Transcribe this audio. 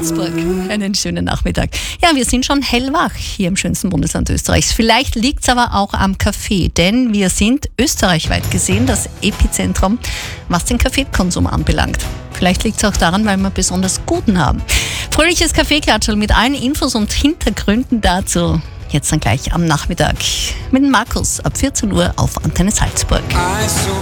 Salzburg. Einen schönen Nachmittag. Ja, wir sind schon hellwach hier im schönsten Bundesland Österreichs. Vielleicht liegt es aber auch am Kaffee, denn wir sind österreichweit gesehen das Epizentrum, was den Kaffeekonsum anbelangt. Vielleicht liegt es auch daran, weil wir besonders guten haben. Fröhliches Kaffeeklatschel mit allen Infos und Hintergründen dazu. Jetzt dann gleich am Nachmittag mit Markus ab 14 Uhr auf Antenne Salzburg.